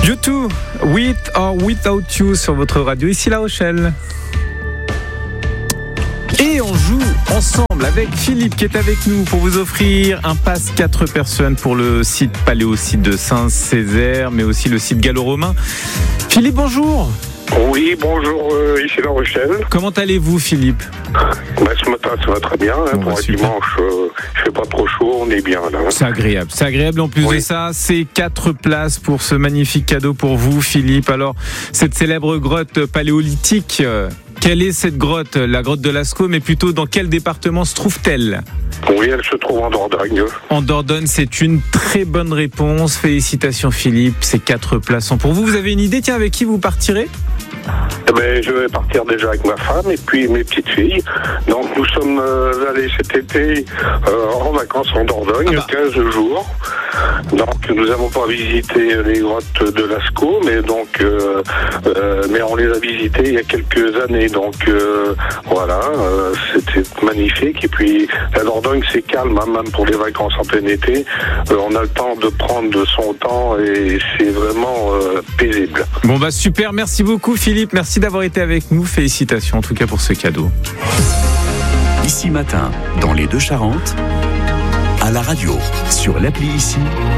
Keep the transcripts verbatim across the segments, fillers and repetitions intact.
You too, With or Without You sur votre radio, ici La Rochelle. Et on joue ensemble avec Philippe qui est avec nous pour vous offrir un pass quatre personnes pour le site Paléosite de Saint-Césaire, mais aussi le site gallo-romain. Philippe, bonjour. Oui, bonjour, euh, ici La Rochelle. Comment allez-vous, Philippe ? Bah, ce matin, ça va très bien. Hein, bon, pour bah, un super. dimanche, euh, il fait pas trop chaud, on est bien là. C'est agréable. C'est agréable. En plus oui. de ça, c'est quatre places pour ce magnifique cadeau pour vous, Philippe. Alors, cette célèbre grotte paléolithique, euh, quelle est cette grotte ? La grotte de Lascaux, mais plutôt dans quel département se trouve-t-elle ? Oui, elle se trouve en Dordogne. En Dordogne, c'est une très bonne réponse. Félicitations, Philippe. C'est quatre places sont pour vous. Vous avez une idée ? Tiens, avec qui vous partirez ? Eh ben, je vais partir déjà avec ma femme et puis mes petites filles. Donc nous sommes euh, allés cet été euh, en vacances en Dordogne, ah bah. quinze jours. Donc nous n'avons pas visité les grottes de Lascaux, mais donc euh, euh, mais on les a visitées il y a quelques années. Donc euh, voilà, euh, c'était magnifique. Et puis la Dordogne c'est calme, hein, même pour les vacances en plein été. Euh, on a le temps de prendre de son temps et c'est vraiment euh, paisible. Bon bah super, merci beaucoup Philippe, merci d'avoir été avec nous, félicitations en tout cas pour ce cadeau. Ici Matin, dans les Deux-Charentes, à la radio, sur l'appli Ici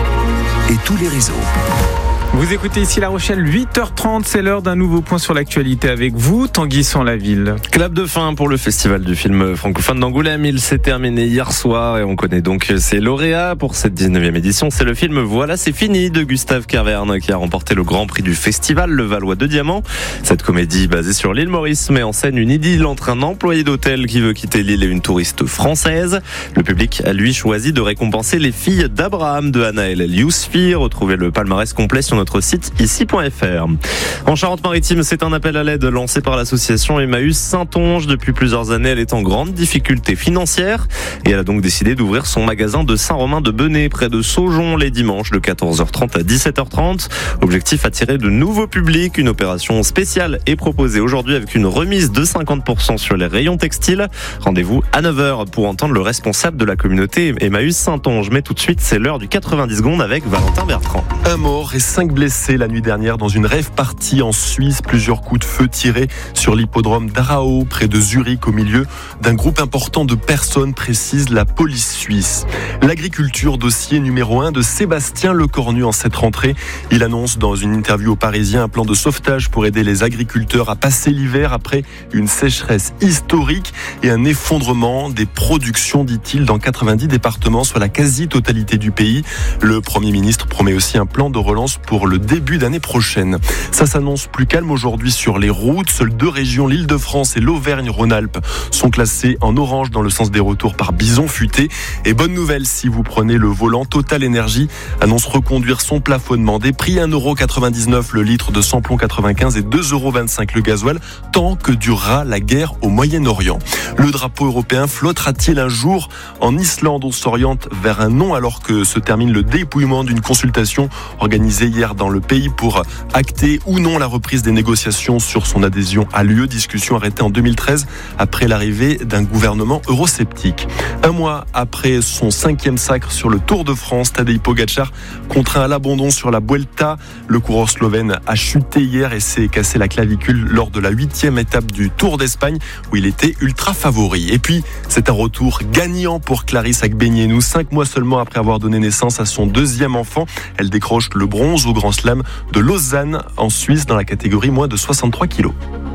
et tous les réseaux. Vous écoutez ici La Rochelle, huit heures trente, c'est l'heure d'un nouveau point sur l'actualité avec vous, Tanguy Sans-la-Ville. Clap de fin pour le festival du film francophone d'Angoulême. Il s'est terminé hier soir et on connaît donc ses lauréats pour cette dix-neuvième édition. C'est le film Voilà, c'est fini de Gustave Kervern qui a remporté le grand prix du festival, le Valois de Diamant. Cette comédie basée sur l'île Maurice met en scène une idylle entre un employé d'hôtel qui veut quitter l'île et une touriste française. Le public a lui choisi de récompenser les filles d'Abraham de Anaël El Yousfi. Retrouvez le palmarès complet sur notre site ici point f r. En Charente-Maritime, c'est un appel à l'aide lancé par l'association Emmaüs Saintonge. Depuis plusieurs années, elle est en grande difficulté financière et elle a donc décidé d'ouvrir son magasin de Saint-Romain-de-Benay près de Saujon les dimanches de quatorze heures trente à dix-sept heures trente. Objectif, attirer de nouveaux publics. Une opération spéciale est proposée aujourd'hui avec une remise de cinquante pour cent sur les rayons textiles. Rendez-vous à neuf heures pour entendre le responsable de la communauté Emmaüs Saintonge. Mais tout de suite, c'est l'heure du quatre-vingt-dix secondes avec Valentin Bertrand. Un mort et cinq blessés la nuit dernière dans une rave party en Suisse. Plusieurs coups de feu tirés sur l'hippodrome d'Arao, près de Zurich, au milieu d'un groupe important de personnes, précise la police suisse. L'agriculture, dossier numéro un de Sébastien Lecornu en cette rentrée. Il annonce dans une interview aux Parisiens un plan de sauvetage pour aider les agriculteurs à passer l'hiver après une sécheresse historique et un effondrement des productions, dit-il, dans quatre-vingt-dix départements, soit la quasi-totalité du pays. Le Premier ministre promet aussi un plan de relance pour le début d'année prochaine. Ça s'annonce plus calme aujourd'hui sur les routes. Seules deux régions, l'Île-de-France et l'Auvergne-Rhône-Alpes, sont classées en orange dans le sens des retours par bison futé. Et bonne nouvelle, si vous prenez le volant, Total Energy annonce reconduire son plafonnement des prix. un euro quatre-vingt-dix-neuf le litre de samplon quatre-vingt-quinze et deux euros vingt-cinq le gasoil, tant que durera la guerre au Moyen-Orient. Le drapeau européen flottera-t-il un jour en Islande ? On s'oriente vers un non alors que se termine le dépouillement d'une consultation organisée hier dans le pays pour acter ou non la reprise des négociations sur son adhésion à l'U E. Discussion arrêtée en deux mille treize après l'arrivée d'un gouvernement eurosceptique. Un mois après son cinquième sacre sur le Tour de France, Tadej Pogačar contraint à l'abandon sur la Vuelta. Le coureur slovène a chuté hier et s'est cassé la clavicule lors de la huitième étape du Tour d'Espagne où il était ultra favori. Et puis, c'est un retour gagnant pour Clarisse Agbenienou. Cinq mois seulement après avoir donné naissance à son deuxième enfant, elle décroche le bronze au Grand Slam de Lausanne en Suisse dans la catégorie moins de soixante-trois kilos.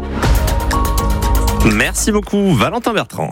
Merci beaucoup Valentin Bertrand.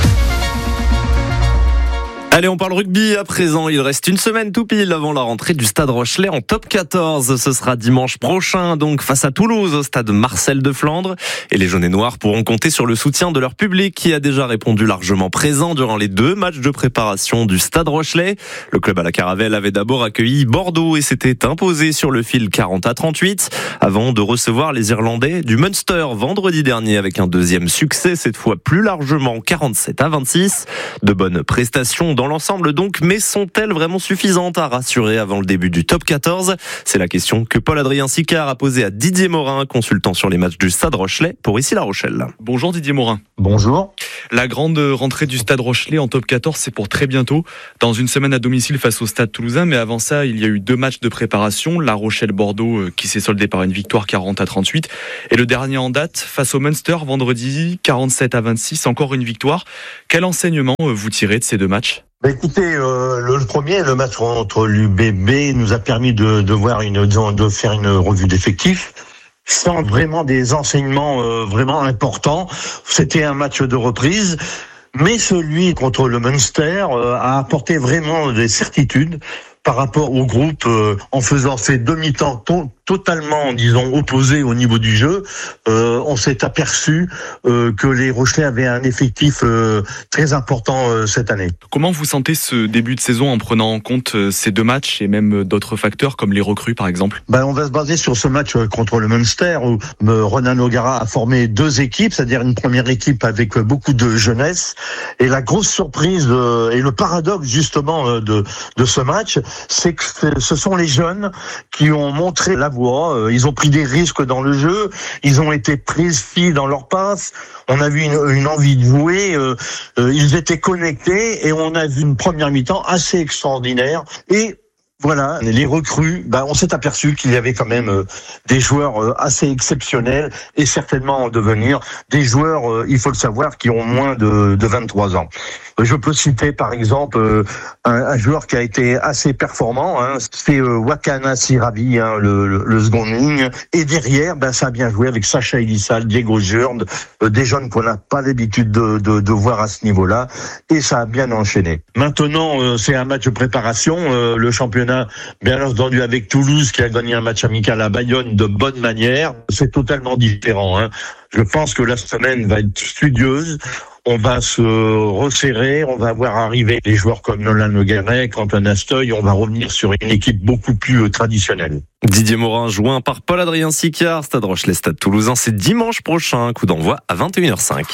Allez, on parle rugby à présent. Il reste une semaine tout pile avant la rentrée du Stade Rochelais en top quatorze. Ce sera dimanche prochain, donc face à Toulouse, au stade Marcel de Flandre. Et les jaunes et noirs pourront compter sur le soutien de leur public qui a déjà répondu largement présent durant les deux matchs de préparation du Stade Rochelais. Le club à la Caravelle avait d'abord accueilli Bordeaux et s'était imposé sur le fil quarante à trente-huit avant de recevoir les Irlandais du Munster vendredi dernier avec un deuxième succès, cette fois plus largement quarante-sept à vingt-six. De bonnes prestations dans l'ensemble donc, mais sont-elles vraiment suffisantes à rassurer avant le début du top quatorze? C'est la question que Paul-Adrien Sicard a posée à Didier Morin, consultant sur les matchs du Stade Rochelais pour Ici La Rochelle. Bonjour Didier Morin. Bonjour. La grande rentrée du Stade Rochelais en top quatorze, c'est pour très bientôt, dans une semaine à domicile face au Stade Toulousain, mais avant ça, il y a eu deux matchs de préparation, La Rochelle-Bordeaux qui s'est soldé par une victoire quarante à trente-huit, et le dernier en date face au Munster vendredi quarante-sept à vingt-six, encore une victoire. Quel enseignement vous tirez de ces deux matchs ? Bah écoutez, euh, le, le premier, le match contre l'U B B, nous a permis de, de voir une, de faire une revue d'effectifs, sans vraiment des enseignements euh, vraiment importants. C'était un match de reprise, mais celui contre le Munster euh, a apporté vraiment des certitudes par rapport au groupe, euh, en faisant ces demi-temps to- totalement, disons, opposés au niveau du jeu. Euh, on s'est aperçu euh, que les Rochelais avaient un effectif euh, très important euh, cette année. Comment vous sentez ce début de saison en prenant en compte ces deux matchs et même d'autres facteurs comme les recrues par exemple ? Ben, on va se baser sur ce match contre le Munster où euh, Ronan O'Gara a formé deux équipes, c'est-à-dire une première équipe avec beaucoup de jeunesse. Et la grosse surprise euh, et le paradoxe justement euh, de, de ce match, c'est que ce sont les jeunes qui ont montré la voie. Ils ont pris des risques dans le jeu, ils ont été précis dans leur passe. On a vu une, une envie de jouer. Euh, euh, ils étaient connectés et on a vu une première mi-temps assez extraordinaire. Et voilà, les recrues, bah, on s'est aperçu qu'il y avait quand même euh, des joueurs euh, assez exceptionnels et certainement en devenir des joueurs, euh, il faut le savoir, qui ont moins de, de vingt-trois ans. Je peux citer par exemple euh, un, un joueur qui a été assez performant, hein, c'est euh, Wakana Sirabi, hein, le, le, le second ligne. Et derrière, ben, ça a bien joué avec Sacha Elissal, Diego Jurd, euh, des jeunes qu'on n'a pas l'habitude de, de, de voir à ce niveau-là. Et ça a bien enchaîné. Maintenant, euh, c'est un match de préparation. Euh, le championnat, bien entendu, avec Toulouse qui a gagné un match amical à Bayonne de bonne manière. C'est totalement différent. Hein. Je pense que la semaine va être studieuse. On va se resserrer, on va voir arriver des joueurs comme Nolan Le Guéret, Quentin Astoy, on va revenir sur une équipe beaucoup plus traditionnelle. Didier Morin, joint par Paul-Adrien Sicard, Stade Rochelais, Stade Toulousain, c'est dimanche prochain, coup d'envoi à vingt et une heures cinq.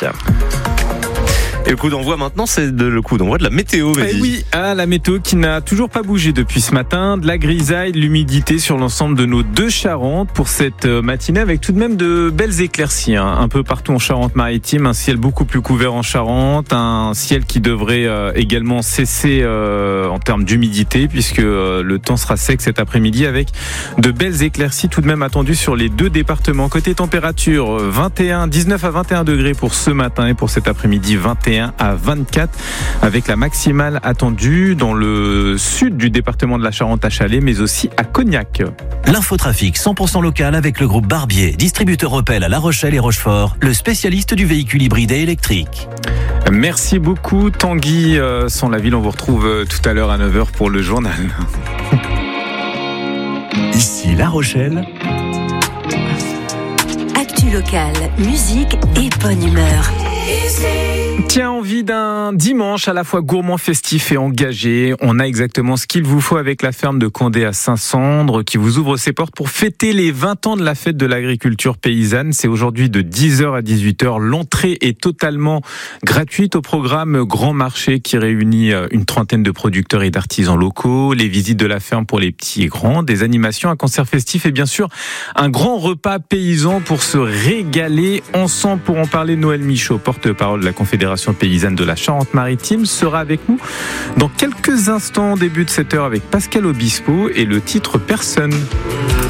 Et le coup d'envoi maintenant, c'est de, le coup d'envoi de la météo, Mehdi. Eh oui, ah, la météo qui n'a toujours pas bougé depuis ce matin. De la grisaille, de l'humidité sur l'ensemble de nos deux Charentes pour cette matinée avec tout de même de belles éclaircies. Hein. Un peu partout en Charente-Maritime, un ciel beaucoup plus couvert en Charente, un ciel qui devrait euh, également cesser euh, en termes d'humidité puisque euh, le temps sera sec cet après-midi avec de belles éclaircies tout de même attendues sur les deux départements. Côté température, vingt et un, dix-neuf à vingt et un degrés pour ce matin et pour cet après-midi, vingt et un à vingt-quatre avec la maximale attendue dans le sud du département de la Charente à Chalais mais aussi à Cognac. L'infotrafic cent pour cent local avec le groupe Barbier, distributeur Opel à La Rochelle et Rochefort, le spécialiste du véhicule hybride et électrique. Merci beaucoup Tanguy, euh, sans la ville, on vous retrouve euh, tout à l'heure à neuf heures pour le journal. Ici La Rochelle. Actu locale, musique et bonne humeur. Tiens, envie d'un dimanche à la fois gourmand, festif et engagé. On a exactement ce qu'il vous faut avec la ferme de Condé à Saint-Sandre qui vous ouvre ses portes pour fêter les vingt ans de la fête de l'agriculture paysanne. C'est aujourd'hui de dix heures à dix-huit heures. L'entrée est totalement gratuite au programme Grand Marché qui réunit une trentaine de producteurs et d'artisans locaux, les visites de la ferme pour les petits et grands, des animations, un concert festif et bien sûr un grand repas paysan pour se régaler ensemble. Pour en parler, Noël Michaud, porte-parole de la Confédération paysanne de la Charente-Maritime, sera avec nous dans quelques instants, début de cette heure avec Pascal Obispo et le titre Personne.